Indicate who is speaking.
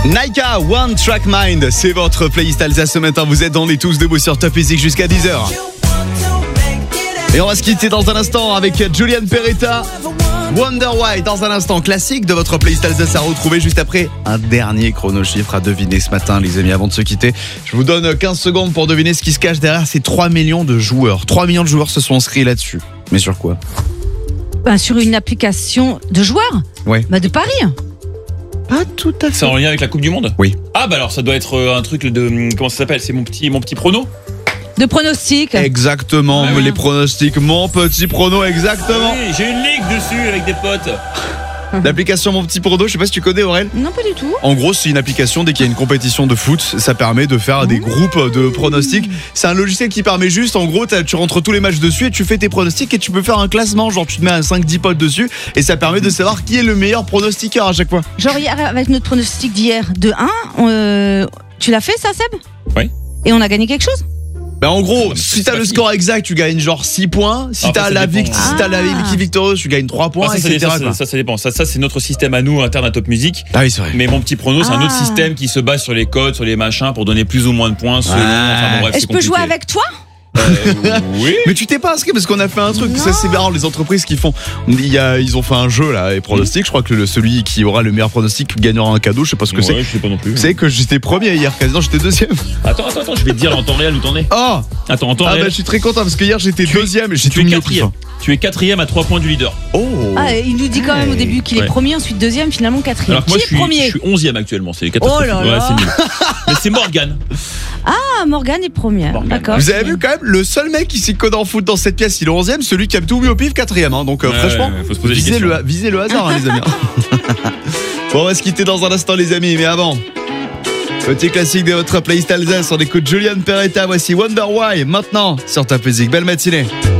Speaker 1: Naika, One Track Mind, c'est votre playlist Alsace ce matin. Vous êtes dans les tous debout sur Top Music jusqu'à 10h. Et on va se quitter dans un instant avec Julian Peretta, Wonder Why. Dans un instant, classique de votre playlist Alsace à retrouver juste après un dernier chronochiffre à deviner ce matin, les amis. Avant de se quitter, je vous donne 15 secondes pour deviner ce qui se cache derrière ces 3 millions de joueurs. 3 millions de joueurs se sont inscrits là-dessus. Mais sur quoi ?
Speaker 2: Sur une application de joueurs.
Speaker 1: Ouais.
Speaker 2: De Paris.
Speaker 1: Pas tout à fait.
Speaker 3: C'est en lien avec la Coupe du Monde ?
Speaker 1: Oui.
Speaker 3: Ah alors ça doit être un truc de... Comment ça s'appelle ? C'est mon petit prono ?
Speaker 2: De pronostics.
Speaker 1: Exactement,
Speaker 2: Ah,
Speaker 1: les pronostics, mon petit prono, exactement.
Speaker 3: Oui, j'ai une ligue dessus avec des potes.
Speaker 1: L'application Mon Petit Prono, je sais pas si tu connais, Aurel.
Speaker 2: Non, pas du tout.
Speaker 1: En gros, c'est une application, dès qu'il y a une compétition de foot, ça permet de faire des groupes de pronostics. C'est un logiciel qui permet juste, en gros, tu rentres tous les matchs dessus et tu fais tes pronostics et tu peux faire un classement, genre tu te mets à 5-10 potes dessus et ça permet de savoir qui est le meilleur pronostiqueur à chaque fois.
Speaker 2: Genre hier, avec notre pronostic d'hier de 1, tu l'as fait ça, Seb ?
Speaker 3: Oui.
Speaker 2: Et on a gagné quelque chose ?
Speaker 1: En gros,
Speaker 3: mais
Speaker 1: si
Speaker 3: c'est
Speaker 1: t'as
Speaker 3: pas
Speaker 1: le
Speaker 3: fini.
Speaker 1: score exact, tu gagnes genre 6 points. Si
Speaker 3: Après,
Speaker 1: t'as
Speaker 3: ça
Speaker 1: la
Speaker 3: dépend.
Speaker 1: si t'as l'équipe victorieuse, tu gagnes 3 points, etc. quoi.
Speaker 3: Ça dépend. Ça, c'est notre système à nous, interne à Top Music.
Speaker 1: Ah oui, c'est vrai.
Speaker 3: Mais mon petit prono, c'est un autre
Speaker 2: Ah.
Speaker 3: système qui se base sur les codes, sur les machins, pour donner plus ou moins de points selon. Enfin bon, bref,
Speaker 2: Et
Speaker 3: c'est
Speaker 2: je peux jouer
Speaker 3: compliqué.
Speaker 2: avec toi ?
Speaker 3: Oui.
Speaker 1: Mais tu t'es pas inscrit parce qu'on a fait un truc. Ça c'est marrant, les entreprises qui font. Ils ont fait un jeu là, les pronostics. Je crois que celui qui aura le meilleur pronostic gagnera un cadeau. Je sais pas ce que c'est.
Speaker 3: Ouais, je sais pas non plus.
Speaker 1: Vous savez que j'étais premier hier, quasiment j'étais deuxième.
Speaker 3: Attends, je vais te dire en temps réel où t'en es.
Speaker 1: Oh
Speaker 3: Attends, en temps réel.
Speaker 1: je suis très content parce que hier j'étais deuxième et j'ai tout
Speaker 3: Tu es
Speaker 1: mis au plus
Speaker 3: quatrième.
Speaker 1: fin.
Speaker 3: Tu es quatrième à 3 points du leader.
Speaker 1: Oh.
Speaker 2: Il nous dit quand même au début qu'il est
Speaker 3: Ouais.
Speaker 2: premier, ensuite deuxième, finalement quatrième.
Speaker 3: Alors que moi,
Speaker 2: Qui est premier ?
Speaker 3: je suis 11e actuellement. C'est catastrophique.
Speaker 2: Oh là là.
Speaker 3: Ouais, c'est nul. Mais c'est Morgane.
Speaker 2: Ah, Morgane est première.
Speaker 3: Morgane.
Speaker 2: D'accord.
Speaker 1: Vous avez vu quand même le seul mec qui s'y connaît en foot dans cette pièce, il est 11ème, celui qui a tout mis au pif 4ème. Donc franchement,
Speaker 3: faut se poser des
Speaker 1: visez
Speaker 3: questions.
Speaker 1: visez le hasard, les amis. Bon, on va se quitter dans un instant, les amis, mais avant. Petit classique de votre playlist Alsace, on écoute Julian Peretta, voici Wonder Why, maintenant sur Top Music. Belle matinée.